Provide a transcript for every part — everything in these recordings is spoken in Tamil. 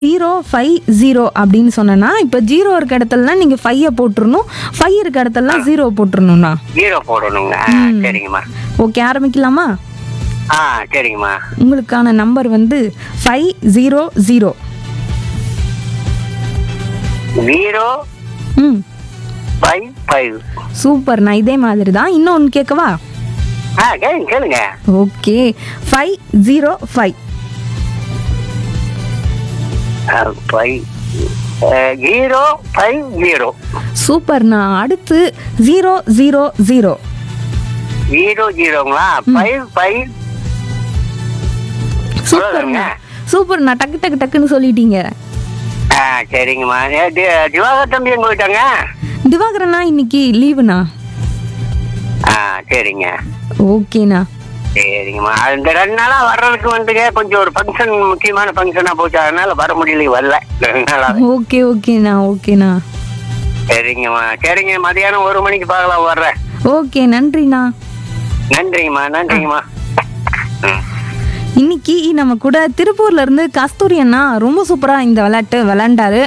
050 அப்படின்னு சொன்னேன்னா இப்போ 0 இருக்க இடத்துலலாம் நீங்கள் 5 போட்டுருணும், 5 இருக்க இடத்துலலாம் 0 போட்டுருணும்ண்ணா. 0 போடணுங்க. சரிங்கம்மா. ஓகே, ஆரம்பிக்கலாமா? சரிங்கம்மா. உங்களுக்கான நம்பர் வந்து 500. 0 ம் 5 5. சூப்பர்ண்ணா. இதே மாதிரி தான் இன்னொன்று கேட்கவா? கேளுங்க. ஓகே, 505. 050. சூப்பர்ண்ணா. அடுத்து 000. 00ங்களா? 55. சூப்பர்ண்ணா. சூப்பர்ண்ணா, டக்கு டக்கு டக்குன்னு சொல்லிட்டீங்க. சரிங்கம்மா. திவாகர் தம்பி எங்க போயிட்டாங்க? திவாகரண்ணா இன்னைக்கு லீவுண்ணா. சரிங்க. ஓகேண்ணா. சரிங்கம்மா. இந்த 2 நாளா வர்றதுக்கு வந்துங்க கொஞ்சம் ஒரு ஃபங்க்ஷன், முக்கியமான ஃபங்க்ஷனா போச்சு, அதனால வர முடியல, வரல 2 நாளா. ஓகேண்ணா. ஓகேண்ணா. சரிங்கம்மா. சரிங்க, மதியானம் 1 மணிக்கு பார்க்கலாம், வர்றேன். ஓகே, நன்றிண்ணா. நன்றிங்கம்மா. இன்னைக்கு நம்ம கூட திருப்பூர்ல இருந்து கஸ்தூரி அண்ணா ரொம்ப சூப்பரா இந்த விளையாட்டு விளையாண்டாரு.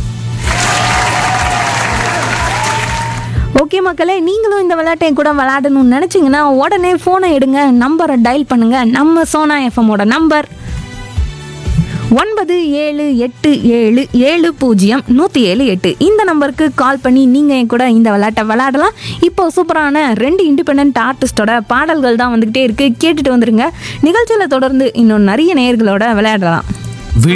ஓகே மக்களே, நீங்களும் இந்த விளையாட்டை கூட விளையாடணும்னு நினச்சிங்கன்னா உடனே ஃபோனை எடுங்க, நம்பரை டயல் பண்ணுங்க. நம்ம சோனா எஃப்எம்மோட நம்பர் 9787700178. இந்த நம்பருக்கு கால் பண்ணி நீங்கள் என் கூட இந்த விளையாட்டை விளையாடலாம். இப்போ சூப்பரான 2 இண்டிபெண்டன்ட் ஆர்டிஸ்டோட பாடல்கள் தான் வந்துக்கிட்டே இருக்குது, கேட்டுட்டு வந்துருங்க. நிகழ்ச்சியில் தொடர்ந்து இன்னும் நிறைய நேயர்களோட விளையாடலாம்.